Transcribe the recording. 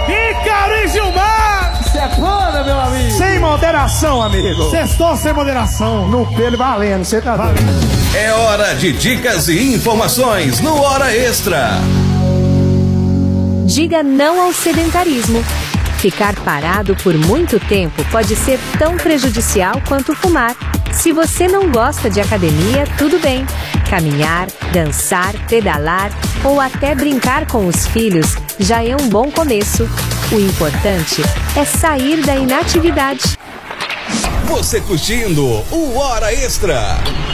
Ícaro e Gilmar! Sepana, meu amigo! Sem moderação, amigo! Sextou sem moderação. No pelo valendo, você tá vendo? É hora de dicas e informações no Hora Extra. Diga não ao sedentarismo. Ficar parado por muito tempo pode ser tão prejudicial quanto fumar. Se você não gosta de academia, tudo bem. Caminhar, dançar, pedalar ou até brincar com os filhos já é um bom começo. O importante é sair da inatividade. Você curtindo o Hora Extra.